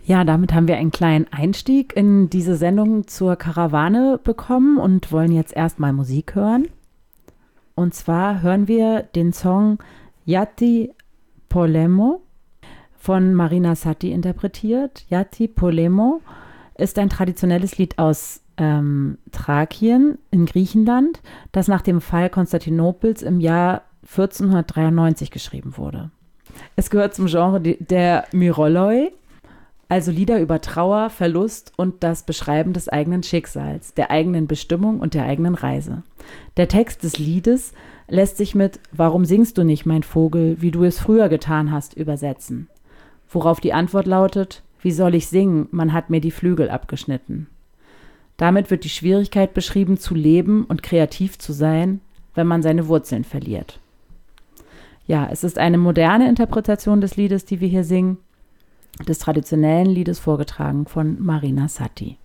Ja, damit haben wir einen kleinen Einstieg in diese Sendung zur Karawane bekommen und wollen jetzt erstmal Musik hören. Und zwar hören wir den Song Yati Polemo von Marina Satti interpretiert. Yati Polemo ist ein traditionelles Lied aus Thrakien in Griechenland, das nach dem Fall Konstantinopels im Jahr 1493 geschrieben wurde. Es gehört zum Genre der Myroloi, also Lieder über Trauer, Verlust und das Beschreiben des eigenen Schicksals, der eigenen Bestimmung und der eigenen Reise. Der Text des Liedes lässt sich mit „Warum singst du nicht, mein Vogel, wie du es früher getan hast?" übersetzen. Worauf die Antwort lautet: Wie soll ich singen, man hat mir die Flügel abgeschnitten. Damit wird die Schwierigkeit beschrieben, zu leben und kreativ zu sein, wenn man seine Wurzeln verliert. Ja, es ist eine moderne Interpretation des Liedes, die wir hier singen, des traditionellen Liedes vorgetragen von Marina Satti.